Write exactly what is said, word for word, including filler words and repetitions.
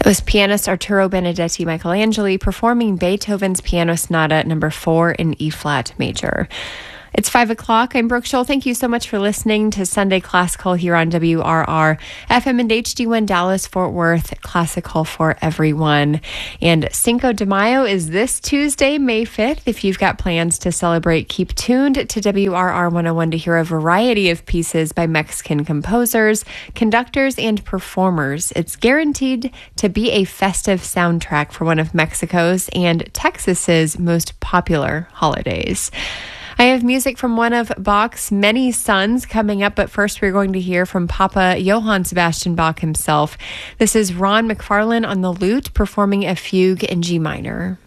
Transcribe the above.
It was pianist Arturo Benedetti Michelangeli performing Beethoven's Piano Sonata number four in E-flat major. It's five o'clock. I'm Brooke Scholl. Thank you so much for listening to Sunday Classical here on W R R F M and H D one Dallas, Fort Worth, classical for everyone. And Cinco de Mayo is this Tuesday, May fifth. If you've got plans to celebrate, keep tuned to W R R one oh one to hear a variety of pieces by Mexican composers, conductors, and performers. It's guaranteed to be a festive soundtrack for one of Mexico's and Texas's most popular holidays. I have music from one of Bach's many sons coming up, but first we're going to hear from Papa Johann Sebastian Bach himself. This is Ron McFarlane on the lute performing a fugue in G minor.